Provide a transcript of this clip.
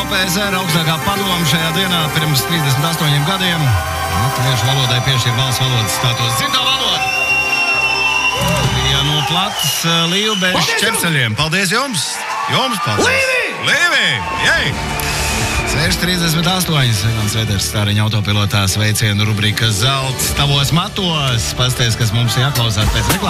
LPSR augstākā padoma šajā dienā pirms 38 gadiem latviešu valodai piešķir valsts valodas status. Dzimtā valoda! Ja no platas līvu bez čepseļiem. Paldies jums! Jums paldies! Līvi! Jej! 6:38. Egons Veders, Stāriņa autopilotā sveicienu rubrika Zelts tavos matos. Pasties, kas mums jāklausās pēc reklāmas.